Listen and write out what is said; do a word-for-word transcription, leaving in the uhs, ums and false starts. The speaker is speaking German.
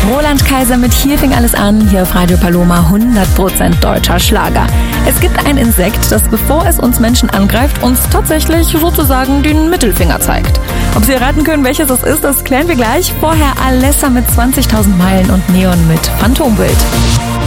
Roland Kaiser mit Hier fing alles an, hier auf Radio Paloma, hundert Prozent deutscher Schlager. Es gibt ein Insekt, das, bevor es uns Menschen angreift, uns tatsächlich sozusagen den Mittelfinger zeigt. Ob Sie erraten können, welches es ist, das klären wir gleich. Vorher Alessa mit zwanzigtausend Meilen und Neon mit Phantombild.